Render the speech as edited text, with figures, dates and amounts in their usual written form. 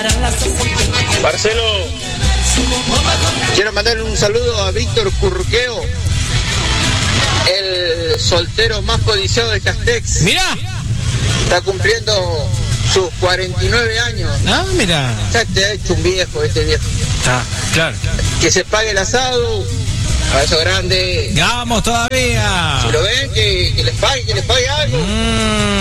Marcelo, quiero mandarle un saludo a Víctor Curqueo, el soltero más codiciado de Castex. Mirá. Está cumpliendo sus 49 años. Ah, mira. Ya te ha hecho un viejo este viejo. Ah, claro. Que se pague el asado. Abrazo grande. Vamos todavía. Si lo ven, que les pague algo.